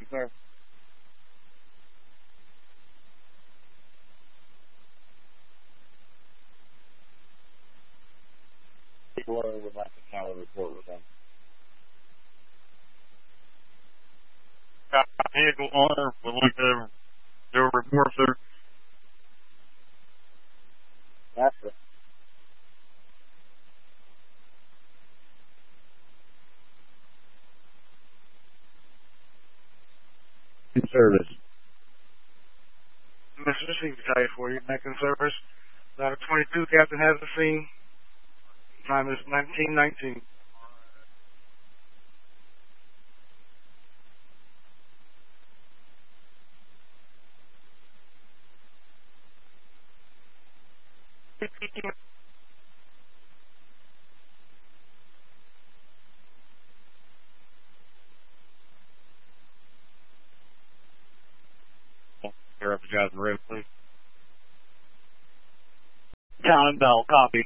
sir. People would like to count a report with them. Vehicle owner would like to do a report, sir. That's it. In service. Mississippi Battalion for you, back in service. Ladder 22, Captain has the scene. Time is 1919. Clear up the guys in the room, please. Town and Bell, copy.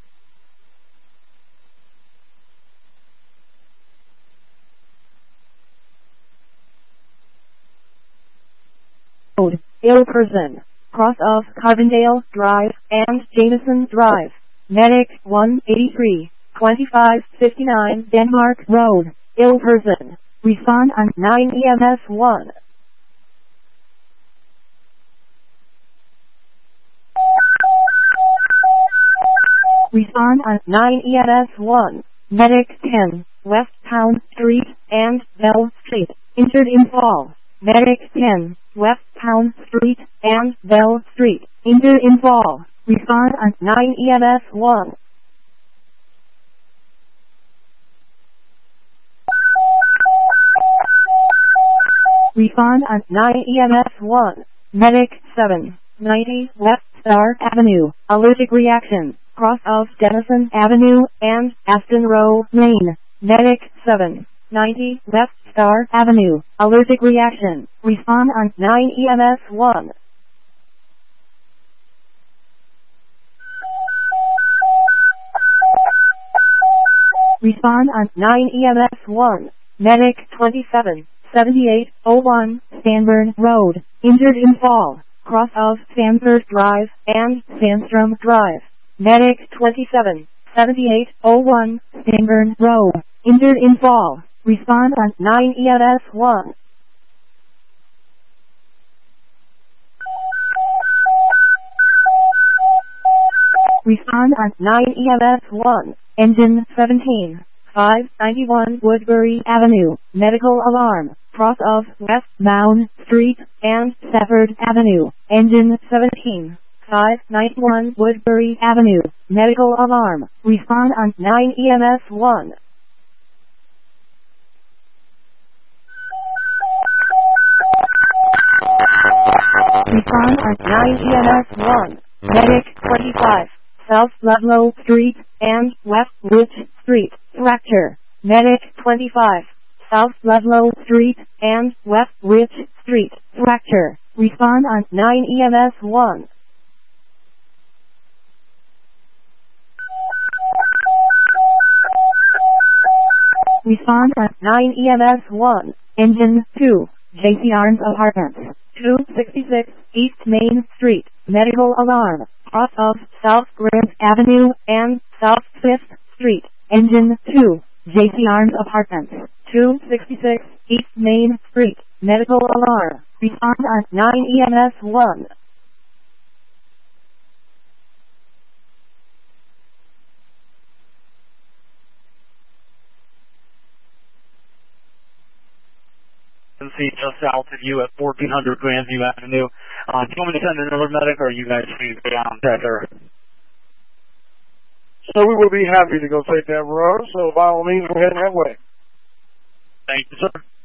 Ill person. Cross of Carbondale Drive and Jameson Drive. Medic 183, 2559 Denmark Road. Ill person. Respond on 9 EMS 1. Respond on 9 EMS 1. Medic 10, West Town Street and Bell Street. Injured in fall. Medic 10, West Town Street and Bell Street. Injured in fall. Respond on 9 EMS 1. Respond on 9 EMS 1. Medic 7, 90 West Star Avenue. Allergic reaction. Cross of Denison Avenue and Aston Row Lane. Medic 7, 90 West Star Avenue. Allergic reaction. Respond on 9 EMS 1. Respond on 9 EMS 1. Medic 27, 7801 Stanburn Road. Injured in fall. Cross of Stanford Drive and Sandstrom Drive. Medic 27, 7801 Stanburn Road. Injured in fall. Respond on 9 EMS 1. Respond on 9 EMS 1. Engine 17, 591 Woodbury Avenue. Medical alarm. Cross of West Mound Street and Stafford Avenue. Engine 17, 591 Woodbury Avenue. Medical alarm. Respond on 9 EMS 1. Respond on 9 EMS 1. Medic 25, South Ludlow Street and West Rich Street. Fracture. Medic 25, South Ludlow Street and West Rich Street. Fracture. Respond on 9 EMS 1. Respond on 9 EMS 1. Engine 2. J.C. Arns Apartments. 266 East Main Street. Medical alarm. Cross of South Grant Avenue and South 5th Street. Engine 2. J.C. Arns Apartments. 266 East Main Street. Medical alarm. Respond on 9 EMS 1. See just south of you at 1400 Grandview Avenue. Do you want me to send another medic, or are you guys free to go down there? So we will be happy to go take that road, so by all means, we're heading that way. Thank you, sir.